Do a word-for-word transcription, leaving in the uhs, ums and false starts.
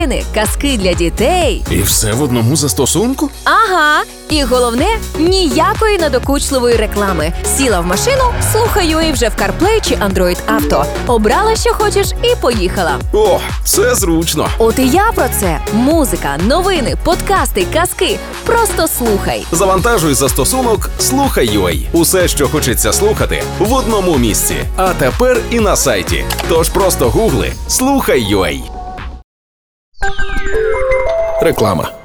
казки для дітей. І все в одному застосунку? Ага. І головне, ніякої надокучливої реклами. Сіла в машину, слухаю і вже в CarPlay чи Android Auto. Обрала, що хочеш, і поїхала. О, це зручно. От і я про це. Музика, новини, подкасти, казки. Просто слухай. Завантажуй застосунок Слухай.ua. Усе, що хочеться слухати, в одному місці. А тепер і на сайті. Тож просто гугли Слухай.ua. Реклама.